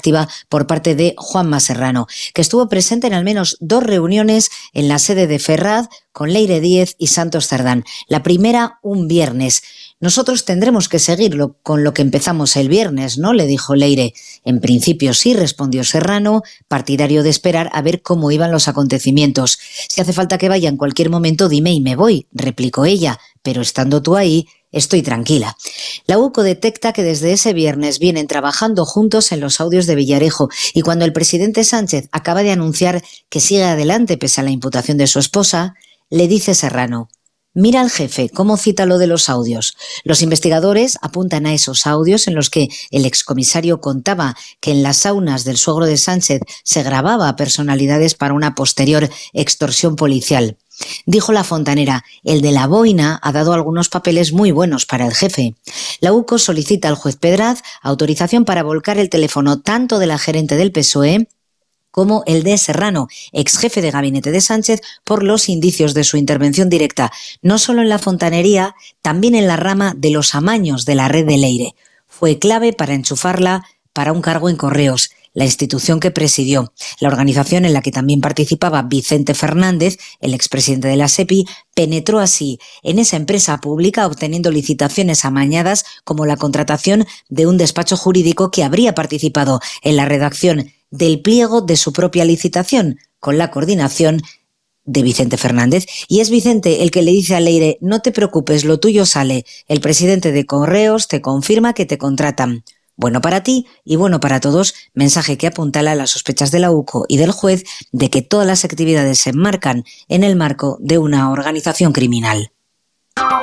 activa por parte de Juanma Serrano, que estuvo presente en al menos 2 reuniones en la sede de Ferraz con Leire Díez y Santos Cerdán. La primera, un viernes. Nosotros tendremos que seguirlo con lo que empezamos el viernes, ¿no?, le dijo Leire. En principio sí, respondió Serrano, partidario de esperar a ver cómo iban los acontecimientos. Si hace falta que vaya en cualquier momento, dime y me voy, replicó ella, pero estando tú ahí, estoy tranquila. La UCO detecta que desde ese viernes vienen trabajando juntos en los audios de Villarejo y cuando el presidente Sánchez acaba de anunciar que sigue adelante pese a la imputación de su esposa, le dice Serrano: mira al jefe cómo cita lo de los audios. Los investigadores apuntan a esos audios en los que el excomisario contaba que en las saunas del suegro de Sánchez se grababa a personalidades para una posterior extorsión policial. Dijo la fontanera: el de la boina ha dado algunos papeles muy buenos para el jefe. La UCO solicita al juez Pedraz autorización para volcar el teléfono tanto de la gerente del PSOE como el de Serrano, ex jefe de gabinete de Sánchez, por los indicios de su intervención directa, no solo en la fontanería, también en la rama de los amaños de la red de Leire. Fue clave para enchufarla para un cargo en Correos, la institución que presidió. La organización en la que también participaba Vicente Fernández, el expresidente de la SEPI, penetró así en esa empresa pública obteniendo licitaciones amañadas como la contratación de un despacho jurídico que habría participado en la redacción del pliego de su propia licitación, con la coordinación de Vicente Fernández. Y es Vicente el que le dice a Leire: no te preocupes, lo tuyo sale. El presidente de Correos te confirma que te contratan. Bueno para ti y bueno para todos, mensaje que apuntala las sospechas de la UCO y del juez de que todas las actividades se enmarcan en el marco de una organización criminal.